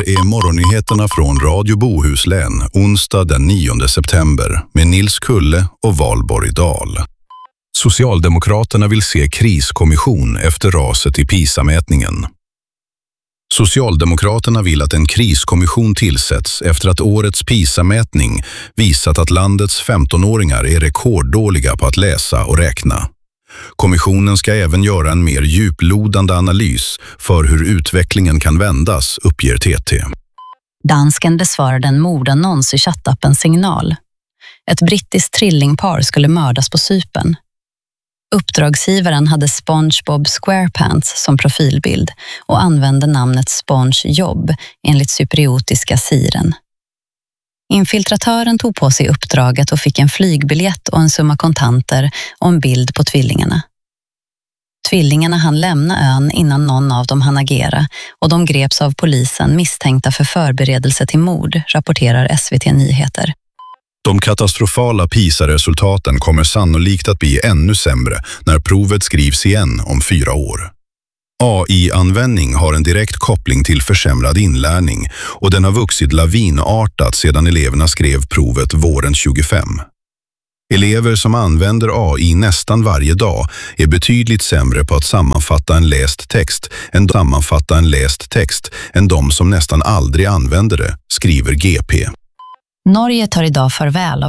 här är morgonnyheterna från Radio Bohuslän onsdag den 9 september med Nils Kulle och Valborg Dahl. Socialdemokraterna vill se kriskommission efter raset i PISA-mätningen. Socialdemokraterna vill att en kriskommission tillsätts efter att årets PISA-mätning visat att landets 15-åringar är rekorddåliga på att läsa och räkna. Kommissionen ska även göra en mer djuplodande analys för hur utvecklingen kan vändas, uppger TT. Dansken besvarade en mordannons i chattappen Signal. Ett brittiskt trillingpar skulle mördas på Cypern. Uppdragsgivaren hade SpongeBob SquarePants som profilbild och använde namnet SpongeJob enligt cypriotiska Siren. Infiltratören tog på sig uppdraget och fick en flygbiljett och en summa kontanter och en bild på tvillingarna. Tvillingarna hann lämna ön innan någon av dem hann agera och de greps av polisen misstänkta för förberedelse till mord, rapporterar SVT Nyheter. De katastrofala PISA-resultaten kommer sannolikt att bli ännu sämre när provet skrivs igen om 4 år. AI-användning har en direkt koppling till försämrad inlärning och den har vuxit lavinartat sedan eleverna skrev provet våren 25. Elever som använder AI nästan varje dag är betydligt sämre på att sammanfatta en läst text än de som nästan aldrig använder det, skriver GP. Norge tar idag farväl av